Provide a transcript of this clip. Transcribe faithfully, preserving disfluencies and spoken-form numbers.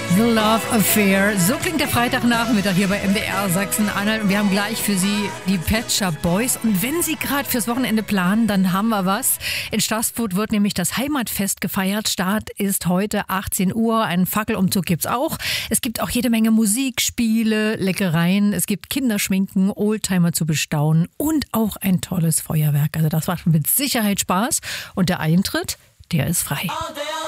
The Love Affair. So klingt der Freitagnachmittag hier bei M D R Sachsen-Anhalt. Und wir haben gleich für Sie die Pet Shop Boys. Und wenn Sie gerade fürs Wochenende planen, dann haben wir was. In Staßfurt wird nämlich das Heimatfest gefeiert. Start ist heute achtzehn Uhr. Einen Fackelumzug gibt's auch. Es gibt auch jede Menge Musik, Spiele, Leckereien. Es gibt Kinderschminken, Oldtimer zu bestaunen und auch ein tolles Feuerwerk. Also das macht mit Sicherheit Spaß. Und der Eintritt, der ist frei. All day